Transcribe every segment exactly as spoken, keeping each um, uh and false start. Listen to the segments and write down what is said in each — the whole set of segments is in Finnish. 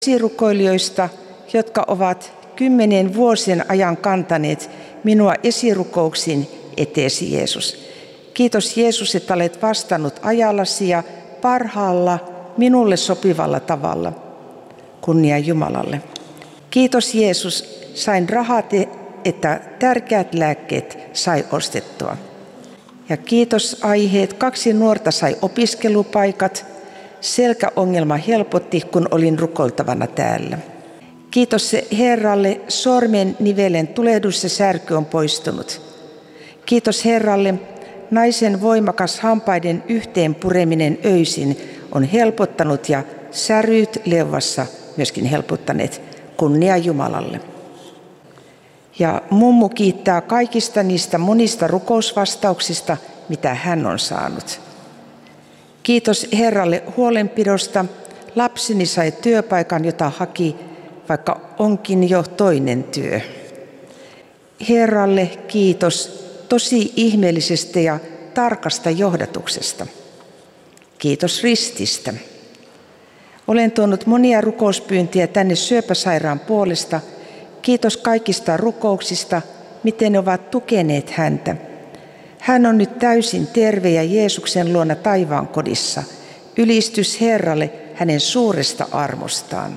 esirukoilijoista, jotka ovat kymmenien vuosien ajan kantaneet minua esirukouksin eteesi, Jeesus. Kiitos Jeesus, että olet vastannut ajallasi ja parhaalla, minulle sopivalla tavalla. Kunnia Jumalalle. Kiitos Jeesus, sain rahat, että tärkeät lääkkeet sai ostettua. Ja kiitos aiheet, kaksi nuorta sai opiskelupaikat, selkäongelma helpotti, kun olin rukoiltavana täällä. Kiitos Herralle, sormen nivelen tulehdus ja särky on poistunut. Kiitos Herralle, naisen voimakas hampaiden yhteen pureminen öisin on helpottanut ja säryt leuassa myöskin helpottaneet. Kunnia Jumalalle. Ja mummu kiittää kaikista niistä monista rukousvastauksista, mitä hän on saanut. Kiitos Herralle huolenpidosta. Lapseni sai työpaikan, jota haki, vaikka onkin jo toinen työ. Herralle kiitos tosi ihmeellisestä ja tarkasta johdatuksesta. Kiitos rististä. Olen tuonut monia rukouspyyntiä tänne syöpäsairaan puolesta. Kiitos kaikista rukouksista, miten ne ovat tukeneet häntä. Hän on nyt täysin terve ja Jeesuksen luona taivaan kodissa. Ylistys Herralle hänen suuresta armostaan.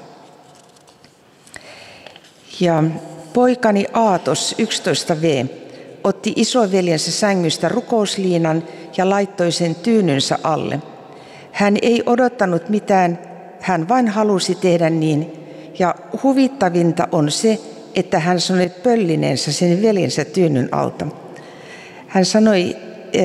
Ja poikani Aatos, yksitoista vuotias, otti isoveljensä sängystä rukousliinan ja laittoi sen tyynynsä alle. Hän ei odottanut mitään, hän vain halusi tehdä niin. Ja huvittavinta on se, että hän sanoi pöllineensä sen veljensä tyynyn alta. Hän sanoi,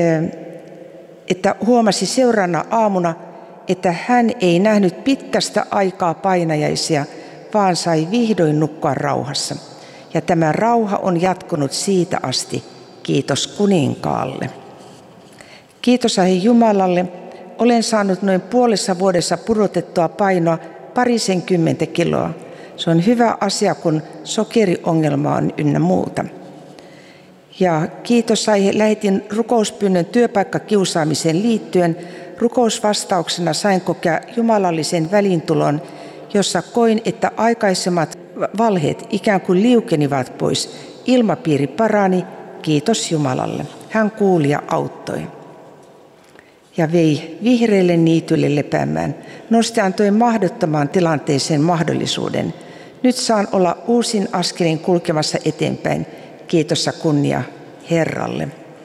että huomasi seuraavana aamuna, että hän ei nähnyt pitkästä aikaa painajaisia, vaan sai vihdoin nukkua rauhassa. Ja tämä rauha on jatkunut siitä asti. Kiitos Kuninkaalle. Kiitos Ahi Jumalalle. Olen saanut noin puolessa vuodessa pudotettua painoa parisenkymmentä kiloa. Se on hyvä asia, kun sokeriongelma on ynnä muuta. Ja kiitos Aihe, lähetin rukouspyynnön työpaikkakiusaamiseen liittyen. Rukousvastauksena sain kokea jumalallisen välintulon, jossa koin, että aikaisemmat valheet ikään kuin liukenivat pois. Ilmapiiri parani, kiitos Jumalalle. Hän kuuli ja auttoi. Ja vei vihreille niityille lepäämään. Nosti antoi mahdottomaan tilanteeseen mahdollisuuden. Nyt saan olla uusin askelin kulkemassa eteenpäin. Kiitos ja kunnia Herralle.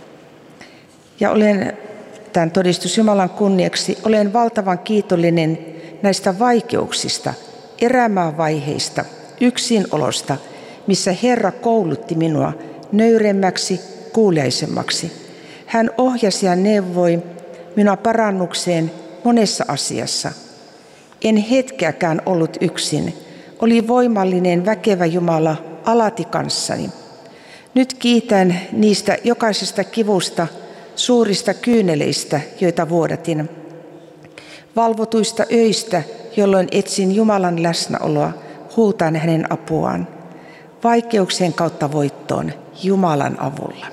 Ja olen, tämän todistus Jumalan kunniaksi, olen valtavan kiitollinen näistä vaikeuksista, erämaavaiheista, yksinolosta, missä Herra koulutti minua nöyremmäksi, kuuliaisemmaksi. Hän ohjasi ja neuvoi minua parannukseen monessa asiassa. En hetkeäkään ollut yksin. Oli voimallinen, väkevä Jumala alati kanssani. Nyt kiitän niistä jokaisesta kivusta, suurista kyyneleistä, joita vuodatin. Valvotuista öistä, jolloin etsin Jumalan läsnäoloa, huutan hänen apuaan. Vaikeuksien kautta voittoon Jumalan avulla.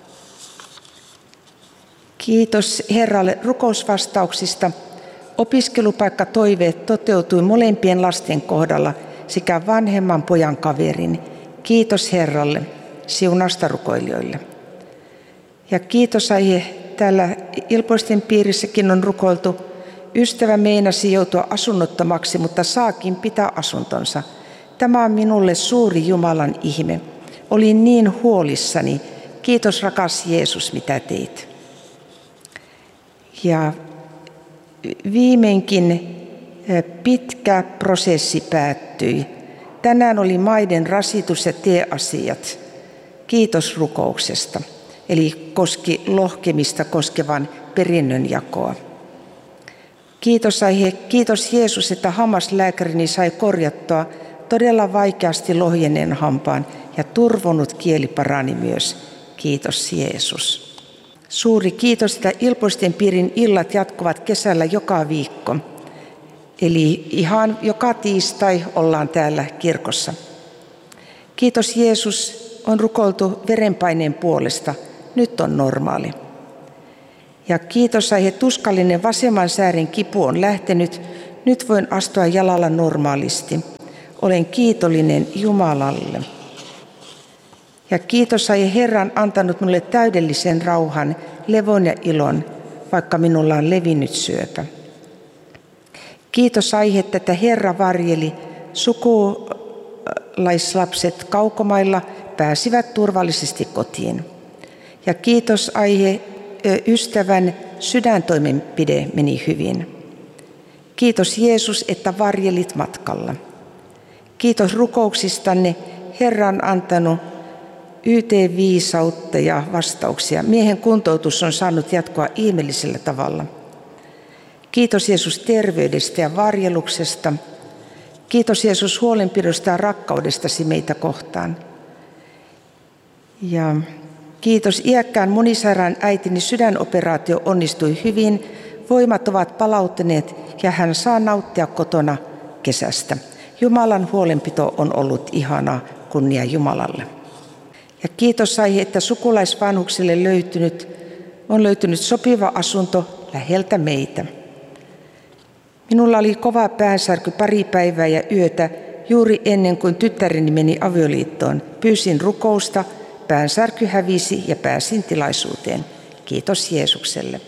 Kiitos Herralle rukousvastauksista. Opiskelupaikkatoiveet toteutui molempien lasten kohdalla sekä vanhemman pojan kaverin. Kiitos Herralle, siunausta rukoilijoille. Ja kiitos Aihe, täällä Ilpoisten piirissäkin on rukoiltu. Ystävä meinasi joutua asunnottomaksi, mutta saakin pitää asuntonsa. Tämä on minulle suuri Jumalan ihme. Olin niin huolissani. Kiitos rakas Jeesus, mitä teit. Ja viimeinkin pitkä prosessi päättyi. Tänään oli maiden rasitus ja tieasiat. Kiitos rukouksesta. Eli koski lohkemista koskevan perinnönjakoa. Kiitos Aihe, kiitos Jeesus, että hammaslääkärini sai korjattua todella vaikeasti lohjenneen hampaan ja turvonnut kieli parani myös. Kiitos Jeesus. Suuri kiitos, että Ilpoisten piirin illat jatkuvat kesällä joka viikko. Eli ihan joka tiistai ollaan täällä kirkossa. Kiitos Jeesus, on rukoiltu verenpaineen puolesta. Nyt on normaali. Ja kiitos Aihe, tuskallinen vasemman säärin kipu on lähtenyt. Nyt voin astua jalalla normaalisti. Olen kiitollinen Jumalalle. Ja kiitos ai Herran antanut minulle täydellisen rauhan, levon ja ilon, vaikka minulla on levinnyt syöpä. Kiitos aihe, että Herra varjeli, sukulaislapset kaukomailla pääsivät turvallisesti kotiin. Ja kiitos aihe, ystävän sydäntoimenpide meni hyvin. Kiitos Jeesus, että varjelit matkalla. Kiitos rukouksistanne, Herra on antanut Y T-viisautta ja vastauksia. Miehen kuntoutus on saanut jatkoa ihmeellisellä tavalla. Kiitos Jeesus terveydestä ja varjeluksesta. Kiitos Jeesus huolenpidosta ja rakkaudestasi meitä kohtaan. Ja kiitos iäkkään monisairaan äitini sydänoperaatio onnistui hyvin. Voimat ovat palautuneet ja hän saa nauttia kotona kesästä. Jumalan huolenpito on ollut ihanaa, kunnia Jumalalle. Ja kiitos aihe, että sukulaisvanhuksille löytynyt, on löytynyt sopiva asunto läheltä meitä. Minulla oli kova päänsärky pari päivää ja yötä juuri ennen kuin tyttäreni meni avioliittoon. Pyysin rukousta, päänsärky hävisi ja pääsin tilaisuuteen. Kiitos Jeesukselle.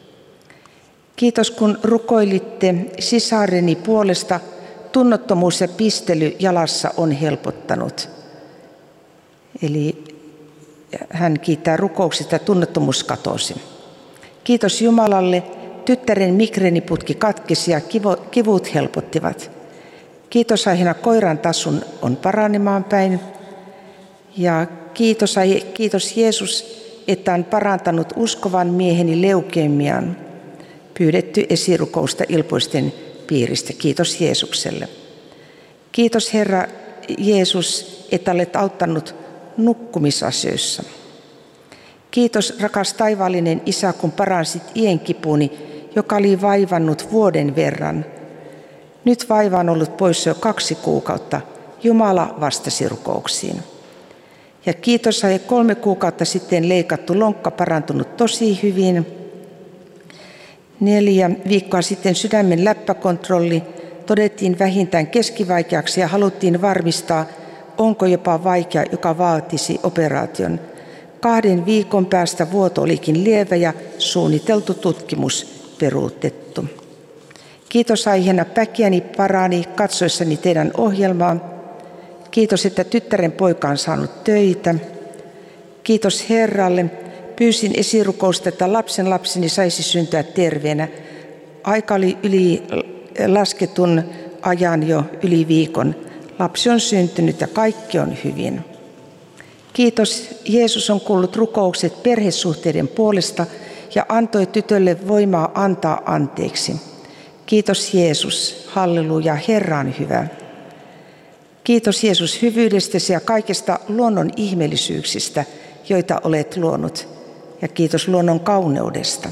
Kiitos kun rukoilitte sisareni puolesta. Tunnottomuus ja pistely jalassa on helpottanut. Eli hän kiittää rukouksista, tunnottomuus katosi. Kiitos Jumalalle, tyttären migreeniputki katkesi ja kivut helpottivat. Kiitos aiheena koiran tasun on paranemaan päin. Ja kiitos, aihe, kiitos Jeesus, että on parantanut uskovan mieheni leukemian. Pyydetty esirukousta ilpoisten piiristä. Kiitos Jeesukselle. Kiitos Herra Jeesus, että olet auttanut nukkumisasioissa. Kiitos rakas taivaallinen Isä, kun paransit iän kipuni, joka oli vaivannut vuoden verran. Nyt vaiva on ollut poissa jo kaksi kuukautta. Jumala vastasi rukouksiin. Ja kiitos, että kolme kuukautta sitten leikattu lonkka parantunut tosi hyvin. Neljä viikkoa sitten sydämen läppäkontrolli todettiin vähintään keskivaikeaksi ja haluttiin varmistaa, onko jopa vaikea, joka vaatisi operaation. Kahden viikon päästä vuoto olikin lievä ja suunniteltu tutkimus peruutettu. Kiitos aiheena päkiäni parani katsoessani teidän ohjelmaa. Kiitos, että tyttären poika on saanut töitä. Kiitos Herralle. Pyysin esirukousta, että lapsen lapseni saisi syntyä terveenä. Aika oli yli lasketun ajan jo yli viikon. Lapsi on syntynyt ja kaikki on hyvin. Kiitos, Jeesus on kuullut rukoukset perhesuhteiden puolesta ja antoi tytölle voimaa antaa anteeksi. Kiitos Jeesus, halleluja, Herra on hyvä. Kiitos Jeesus hyvyydestäsi ja kaikista luonnon ihmeellisyyksistä, joita olet luonut. Ja kiitos luonnon kauneudesta.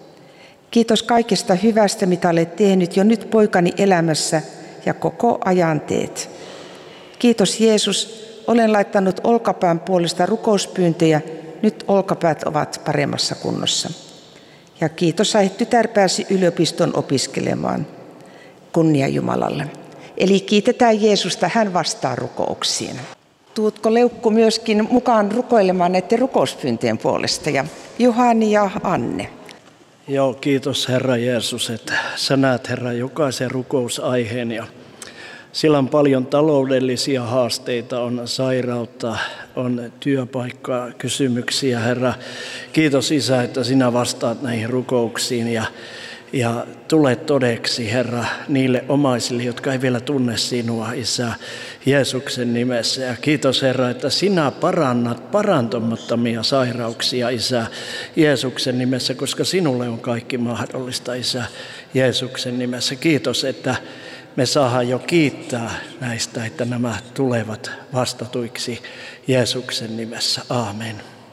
Kiitos kaikesta hyvästä, mitä olet tehnyt jo nyt poikani elämässä ja koko ajan teet. Kiitos Jeesus, olen laittanut olkapään puolesta rukouspyyntöjä, nyt olkapäät ovat paremmassa kunnossa. Ja kiitos, että tytär pääsi yliopiston opiskelemaan. Kunnia Jumalalle. Eli kiitetään Jeesusta, hän vastaa rukouksiin. Tuutko Leukku myöskin mukaan rukoilemaan näiden rukouspyyntöjen puolesta ja Juhani ja Anne? Joo, kiitos Herra Jeesus, että sä näet Herra jokaisen rukousaiheen ja sillä on paljon taloudellisia haasteita, on sairautta, on työpaikkaa, kysymyksiä Herra. Kiitos Isä, että sinä vastaat näihin rukouksiin ja Ja tule todeksi, Herra, niille omaisille, jotka ei vielä tunne sinua, Isä, Jeesuksen nimessä. Ja kiitos, Herra, että sinä parannat parantumattomia sairauksia, Isä, Jeesuksen nimessä, koska sinulle on kaikki mahdollista, Isä, Jeesuksen nimessä. Kiitos, että me saadaan jo kiittää näistä, että nämä tulevat vastatuiksi Jeesuksen nimessä. Aamen.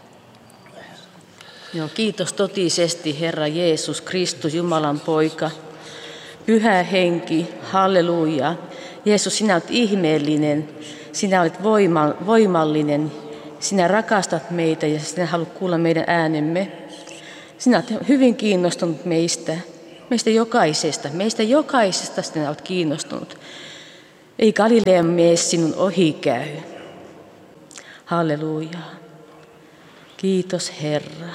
Joo, kiitos totisesti, Herra Jeesus Kristus, Jumalan poika, Pyhä Henki, halleluja. Jeesus, sinä olet ihmeellinen, sinä olet voima, voimallinen, sinä rakastat meitä ja sinä haluat kuulla meidän äänemme. Sinä olet hyvin kiinnostunut meistä Meistä jokaisesta, meistä jokaisesta sinä olet kiinnostunut. Ei Galilean mies sinun ohi käy. Halleluja. Kiitos Herra.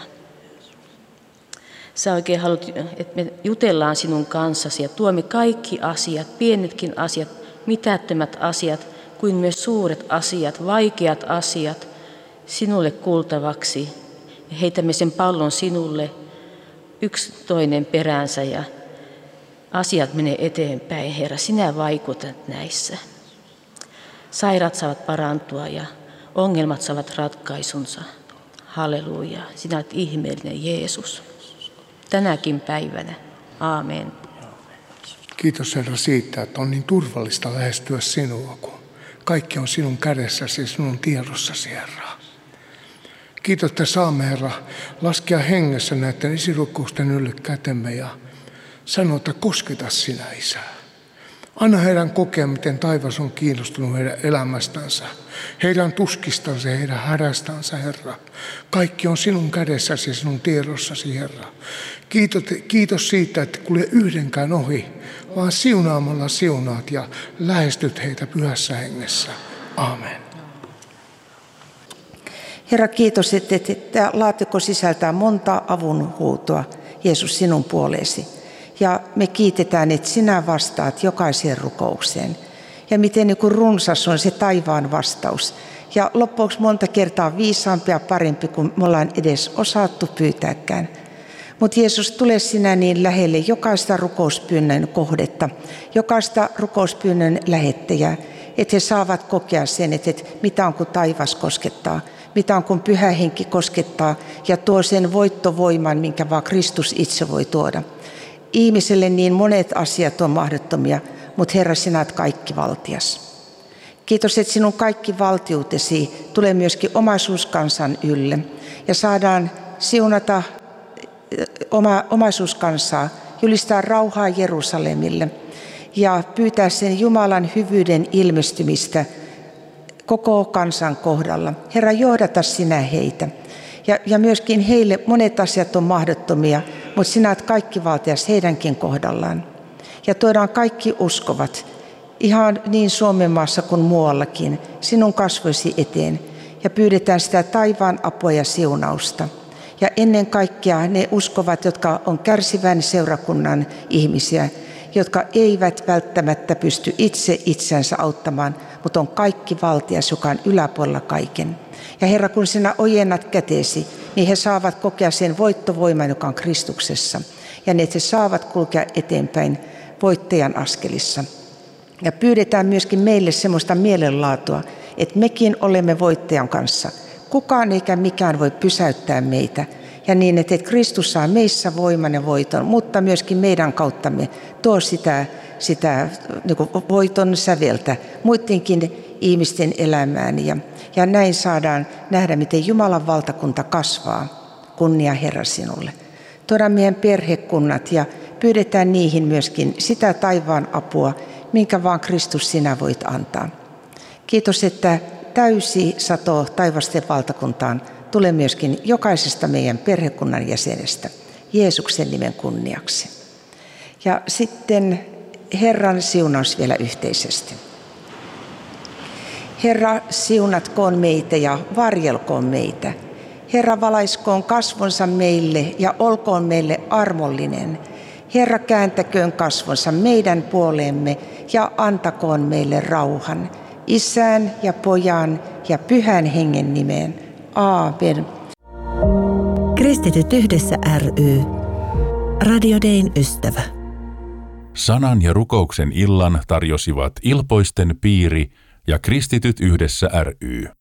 Sä oikein haluat, että me jutellaan sinun kanssasi ja tuomme kaikki asiat, pienetkin asiat, mitättömät asiat, kuin myös suuret asiat, vaikeat asiat sinulle kuultavaksi. Ja heitämme sen pallon sinulle yksi toinen peräänsä ja asiat menee eteenpäin. Herra, sinä vaikutat näissä. Sairaat saavat parantua ja ongelmat saavat ratkaisunsa. Halleluja. Sinä olet ihmeellinen Jeesus. Tänäkin päivänä. Aamen. Kiitos Herra siitä, että on niin turvallista lähestyä sinua, kun kaikki on sinun kädessäsi ja sinun tiedossasi, Herra. Kiitos, että saamme, Herra, laskea hengessä näiden esirukousten ylle kätemme ja sanoa, että kosketa sinä, Isä. Anna heidän kokea, miten taivas on kiinnostunut heidän elämästänsä, heidän tuskistansa ja heidän hädästänsä, Herra. Kaikki on sinun kädessäsi ja sinun tiedossasi, Herra. Kiitos, kiitos siitä, että kulje yhdenkään ohi, vaan siunaamalla siunaat ja lähestyt heitä pyhässä hengessä. Aamen. Herra, kiitos, että, että laatikko sisältää monta avun huutoa, Jeesus, sinun puoleesi. Ja me kiitetään, että sinä vastaat jokaiseen rukoukseen. Ja miten niin kuin runsas on se taivaan vastaus. Ja loppuksi monta kertaa viisaampi ja parempi, kuin me ollaan edes osattu pyytääkään. Mutta Jeesus, tule sinä niin lähelle jokaista rukouspyynnön kohdetta, jokaista rukouspyynnön lähettäjää, että he saavat kokea sen, että mitä on kun taivas koskettaa, mitä on kun Pyhä Henki koskettaa ja tuo sen voittovoiman, minkä vaan Kristus itse voi tuoda. Ihmiselle niin monet asiat on mahdottomia, mutta Herra, sinä olet kaikki valtias. Kiitos, että sinun kaikki valtiutesi tulee myöskin omaisuuskansan ylle ja saadaan siunata oma, omaisuuskansaa, julistaa rauhaa Jerusalemille ja pyytää sen Jumalan hyvyyden ilmestymistä koko kansan kohdalla. Herra, johdata sinä heitä. Ja, ja myöskin heille monet asiat on mahdottomia, mutta sinä olet kaikki valtias heidänkin kohdallaan. Ja tuodaan kaikki uskovat, ihan niin Suomen maassa kuin muuallakin, sinun kasvoisi eteen. Ja pyydetään sitä taivaan apua ja siunausta. Ja ennen kaikkea ne uskovat, jotka on kärsivän seurakunnan ihmisiä, jotka eivät välttämättä pysty itse itsensä auttamaan, mutta on kaikki valtias, joka on yläpuolella kaiken. Ja Herra, kun sinä ojennat käteesi, niin he saavat kokea sen voittovoiman, joka on Kristuksessa. Ja ne, että he saavat kulkea eteenpäin voittajan askelissa. Ja pyydetään myöskin meille semmoista mielenlaatua, että mekin olemme voittajan kanssa. Kukaan eikä mikään voi pysäyttää meitä. Ja niin, että Kristus saa meissä voiman ja voiton, mutta myöskin meidän kauttamme tuo sitä, sitä niin kuin voiton säveltä muidenkin ihmisten elämään. Ja, ja näin saadaan nähdä, miten Jumalan valtakunta kasvaa. Kunnia Herra sinulle. Tuodaan meidän perhekunnat ja pyydetään niihin myöskin sitä taivaan apua, minkä vaan Kristus sinä voit antaa. Kiitos, että täysi sato taivasten valtakuntaan tulee myöskin jokaisesta meidän perhekunnan jäsenestä Jeesuksen nimen kunniaksi. Ja sitten Herran siunaus vielä yhteisesti. Herra, siunatkoon meitä ja varjelkoon meitä. Herra, valaiskoon kasvonsa meille ja olkoon meille armollinen. Herra, kääntäköön kasvonsa meidän puoleemme ja antakoon meille rauhan. Isän ja Pojan ja Pyhän Hengen nimeen. Aamen. Kristityt yhdessä ry. Radio Dayn ystävä. Sanan ja rukouksen illan tarjosivat Ilpoisten piiri ja Kristityt yhdessä ry.